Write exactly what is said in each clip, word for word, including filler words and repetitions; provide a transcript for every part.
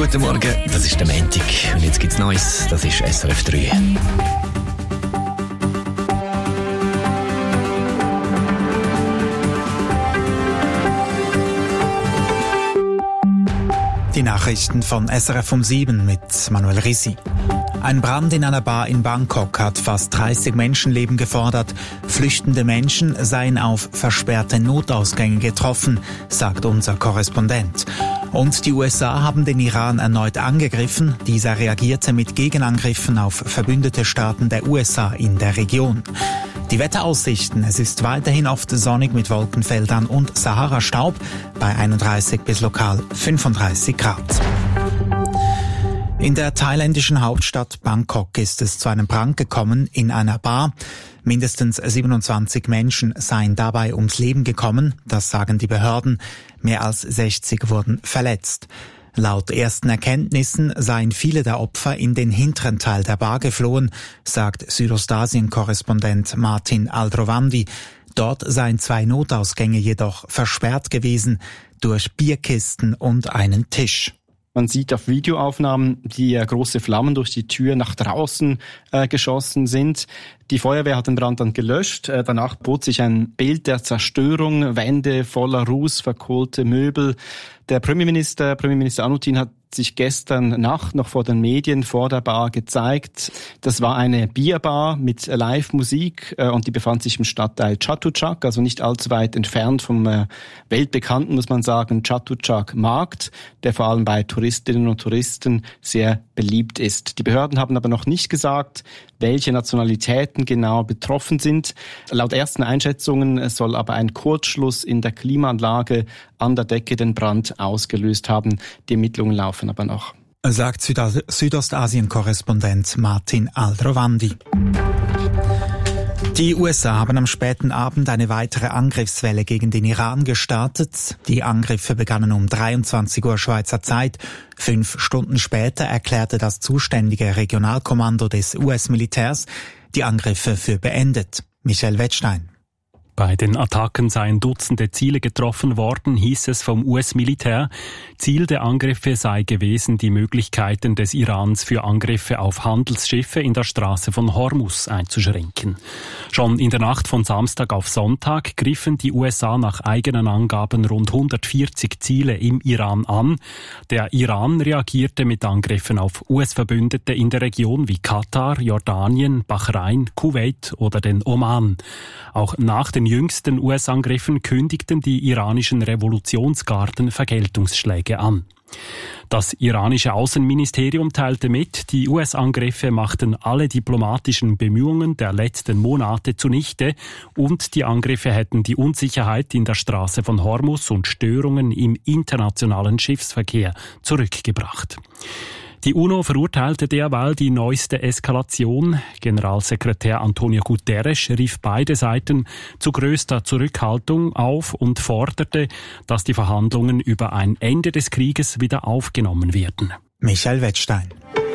Guten Morgen, das ist der Montag und jetzt gibt's Neues, das ist S R F drei. Die Nachrichten von S R F um sieben mit Manuel Risi. Ein Brand in einer Bar in Bangkok hat fast dreißig Menschenleben gefordert. Flüchtende Menschen seien auf versperrte Notausgänge getroffen, sagt unser Korrespondent. Und die U S A haben den Iran erneut angegriffen. Dieser reagierte mit Gegenangriffen auf verbündete Staaten der U S A in der Region. Die Wetteraussichten: Es ist weiterhin oft sonnig mit Wolkenfeldern und Sahara-Staub bei einunddreißig bis lokal fünfunddreißig Grad. In der thailändischen Hauptstadt Bangkok ist es zu einem Brand gekommen in einer Bar. Mindestens siebenundzwanzig Menschen seien dabei ums Leben gekommen, das sagen die Behörden. Mehr als sechzig wurden verletzt. Laut ersten Erkenntnissen seien viele der Opfer in den hinteren Teil der Bar geflohen, sagt Südostasien-Korrespondent Martin Aldrovandi. Dort seien zwei Notausgänge jedoch versperrt gewesen durch Bierkisten und einen Tisch. Man sieht auf Videoaufnahmen, wie große Flammen durch die Tür nach draußen äh, geschossen sind. Die Feuerwehr hat den Brand dann gelöscht. Äh, danach bot sich ein Bild der Zerstörung, Wände voller Ruß, verkohlte Möbel. Der Premierminister, Premierminister Anutin hat sich gestern Nacht noch vor den Medien vor der Bar gezeigt. Das war eine Bierbar mit Live-Musik äh, und die befand sich im Stadtteil Chatuchak, also nicht allzu weit entfernt vom äh, weltbekannten, muss man sagen, Chatuchak-Markt, der vor allem bei Touristinnen und Touristen sehr beliebt ist. Die Behörden haben aber noch nicht gesagt, welche Nationalitäten genau betroffen sind. Laut ersten Einschätzungen soll aber ein Kurzschluss in der Klimaanlage an der Decke den Brand ausgelöst haben. Die Ermittlungen laufen aber noch. Sagt Südostasien-Korrespondent Martin Aldrovandi. Die U S A haben am späten Abend eine weitere Angriffswelle gegen den Iran gestartet. Die Angriffe begannen um dreiundzwanzig Uhr Schweizer Zeit. Fünf Stunden später erklärte das zuständige Regionalkommando des U S-Militärs die Angriffe für beendet. Michael Wettstein. Bei den Attacken seien Dutzende Ziele getroffen worden, hieß es vom U S-Militär. Ziel der Angriffe sei gewesen, die Möglichkeiten des Irans für Angriffe auf Handelsschiffe in der Straße von Hormuz einzuschränken. Schon in der Nacht von Samstag auf Sonntag griffen die U S A nach eigenen Angaben rund hundertvierzig Ziele im Iran an. Der Iran reagierte mit Angriffen auf U S-Verbündete in der Region wie Katar, Jordanien, Bahrain, Kuwait oder den Oman. Auch nach den jüngsten U S-Angriffen kündigten die iranischen Revolutionsgarden Vergeltungsschläge an. Das iranische Außenministerium teilte mit, die U S-Angriffe machten alle diplomatischen Bemühungen der letzten Monate zunichte und die Angriffe hätten die Unsicherheit in der Straße von Hormuz und Störungen im internationalen Schiffsverkehr zurückgebracht. Die UNO verurteilte derweil die neueste Eskalation. Generalsekretär Antonio Guterres rief beide Seiten zu größter Zurückhaltung auf und forderte, dass die Verhandlungen über ein Ende des Krieges wieder aufgenommen werden. Michael Wettstein.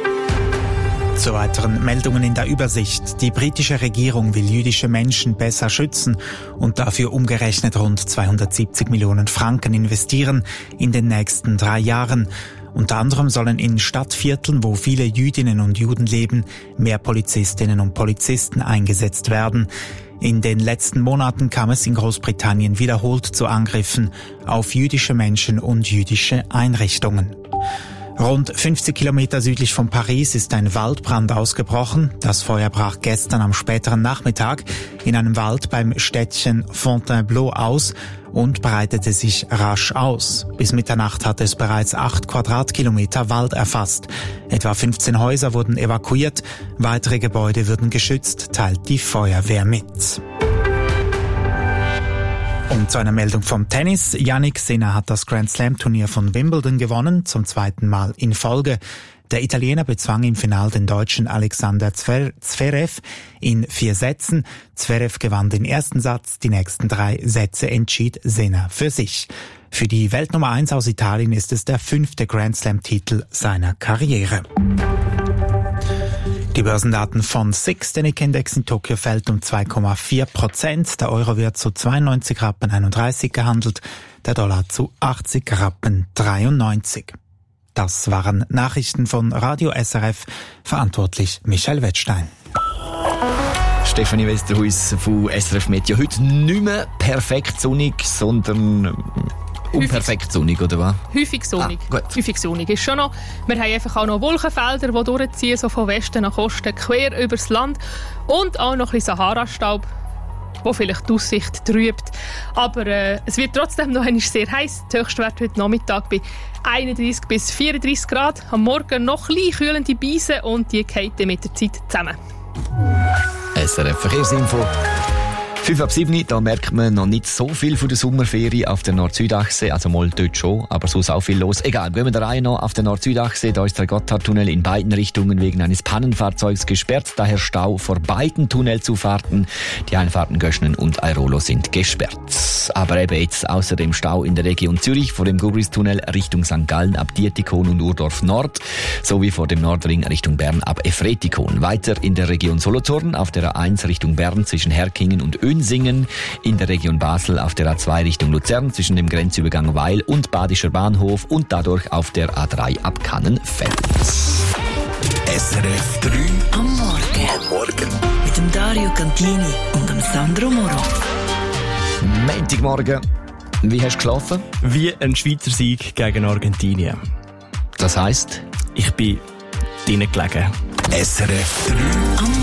Zu weiteren Meldungen in der Übersicht. Die britische Regierung will jüdische Menschen besser schützen und dafür umgerechnet rund zweihundertsiebzig Millionen Franken investieren in den nächsten drei Jahren. Unter anderem sollen in Stadtvierteln, wo viele Jüdinnen und Juden leben, mehr Polizistinnen und Polizisten eingesetzt werden. In den letzten Monaten kam es in Großbritannien wiederholt zu Angriffen auf jüdische Menschen und jüdische Einrichtungen. Rund fünfzig Kilometer südlich von Paris ist ein Waldbrand ausgebrochen. Das Feuer brach gestern am späteren Nachmittag in einem Wald beim Städtchen Fontainebleau aus und breitete sich rasch aus. Bis Mitternacht hatte es bereits acht Quadratkilometer Wald erfasst. Etwa fünfzehn Häuser wurden evakuiert, weitere Gebäude würden geschützt, teilt die Feuerwehr mit. Und zu einer Meldung vom Tennis. Jannik Sinner hat das Grand-Slam-Turnier von Wimbledon gewonnen, zum zweiten Mal in Folge. Der Italiener bezwang im Finale den Deutschen Alexander Zverev in vier Sätzen. Zverev gewann den ersten Satz, die nächsten drei Sätze entschied Sinner für sich. Für die Weltnummer eins aus Italien ist es der fünfte Grand-Slam-Titel seiner Karriere. Die Börsendaten von SIX, der Nikkei-Index in Tokio fällt um zwei Komma vier Prozent. Der Euro wird zu zweiundneunzig Rappen einunddreißig gehandelt, der Dollar zu achtzig Rappen dreiundneunzig. Das waren Nachrichten von Radio S R F, verantwortlich Michel Wettstein. Stefanie Westerhuis von S R F Meteo. Heute nicht mehr perfekt sonnig, sondern unperfekt sonnig, oder was? Häufig sonnig. Ah, Häufig sonnig ist schon noch. Wir haben einfach auch noch Wolkenfelder, die durchziehen, so von Westen nach Osten, quer übers Land. Und auch noch ein bisschen Sahara-Staub, wo vielleicht die Aussicht trübt. Aber äh, es wird trotzdem noch einmal sehr heiß. Der Höchstwert heute Nachmittag bei einunddreissig bis vierunddreissig Grad. Am Morgen noch ein bisschen kühlende Beise und die fallen mit der Zeit zusammen. S R F Verkehrsinfo. fünf ab sieben, da merkt man noch nicht so viel von der Sommerferie auf der Nord-Süd-Achse, also mal dort schon, aber sonst auch viel los. Egal, gehen wir der Reihe noch auf der Nord-Süd-Achse, da ist der Gotthardtunnel in beiden Richtungen wegen eines Pannenfahrzeugs gesperrt, daher Stau vor beiden Tunnelzufahrten. Die Einfahrten Göschnen und Airolo sind gesperrt. Aber eben jetzt außerdem Stau in der Region Zürich vor dem Gurristunnel Richtung Sankt Gallen ab Dietikon und Urdorf Nord, sowie vor dem Nordring Richtung Bern ab Efretikon. Weiter in der Region Solothurn auf der A eins Richtung Bern zwischen Herkingen und Önsingen, in der Region Basel auf der A zwei Richtung Luzern zwischen dem Grenzübergang Weil und Badischer Bahnhof und dadurch auf der A drei ab Kannenfeld. S R F drei am Morgen. Am Morgen. Mit dem Dario Cantini und dem Sandro Moro. Montagmorgen. Wie hast du geschlafen? Wie ein Schweizer Sieg gegen Argentinien. Das heisst? Ich bin drinnen gelegen. S R F drei